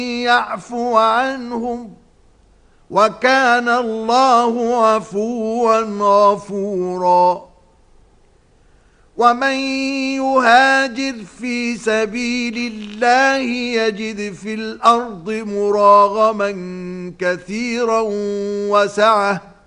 يعفو عنهم وكان الله عفوا غفورا. ومن يهاجر في سبيل الله يجد في الأرض مراغما كثيرا وسعة